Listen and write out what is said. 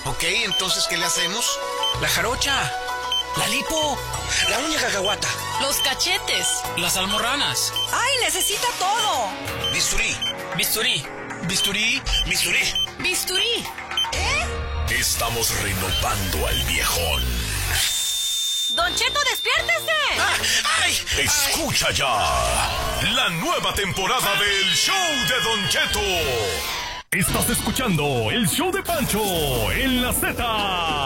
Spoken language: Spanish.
Ok, entonces, ¿qué le hacemos? La jarocha, la lipo, la uña cacahuata, los cachetes, las almorranas. ¡Ay, necesita todo! Bisturí. Bisturí. Bisturí. Bisturí. Bisturí. Estamos renovando al viejón. ¡Don Cheto, despiértese! ¡Ay! Escucha ya la nueva temporada del Show de Don Cheto. Estás escuchando el show de Pancho en la Z.